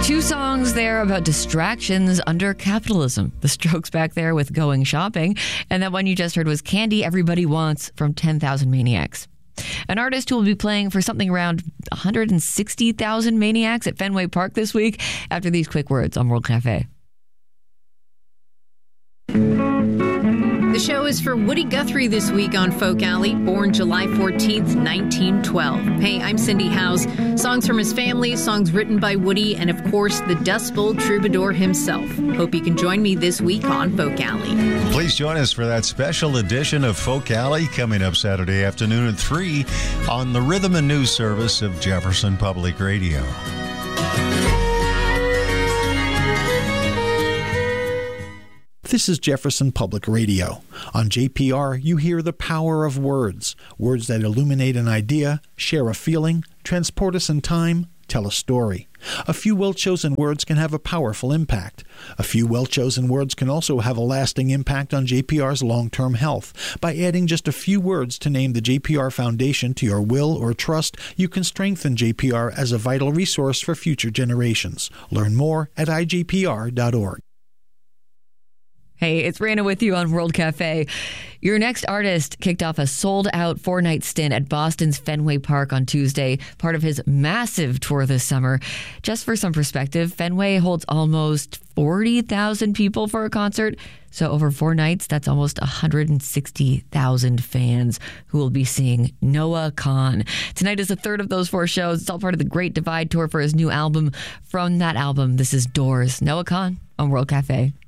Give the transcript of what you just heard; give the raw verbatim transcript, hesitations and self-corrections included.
Two songs there about distractions under capitalism. The Strokes back there with Going Shopping. And that one you just heard was Candy Everybody Wants from ten thousand Maniacs. An artist who will be playing for something around one hundred sixty thousand Maniacs at Fenway Park this week after these quick words on World Cafe. The show is for Woody Guthrie this week on Folk Alley, born July fourteenth, nineteen twelve. Hey, I'm Cindy Howes. Songs from his family, songs written by Woody, and of course, the Dust Bowl troubadour himself. Hope you can join me this week on Folk Alley. Please join us for that special edition of Folk Alley coming up Saturday afternoon at three on the Rhythm and News Service of Jefferson Public Radio. This is Jefferson Public Radio. On J P R, you hear the power of words. Words that illuminate an idea, share a feeling, transport us in time, tell a story. A few well-chosen words can have a powerful impact. A few well-chosen words can also have a lasting impact on J P R's long-term health. By adding just a few words to name the J P R Foundation to your will or trust, you can strengthen J P R as a vital resource for future generations. Learn more at I J P R dot org. Hey, it's Rana with you on World Cafe. Your next artist kicked off a sold-out four-night stint at Boston's Fenway Park on Tuesday, part of his massive tour this summer. Just for some perspective, Fenway holds almost forty thousand people for a concert. So over four nights, that's almost one hundred sixty thousand fans who will be seeing Noah Kahan. Tonight is the third of those four shows. It's all part of the Great Divide Tour for his new album. From that album, this is Doors. Noah Kahan on World Cafe.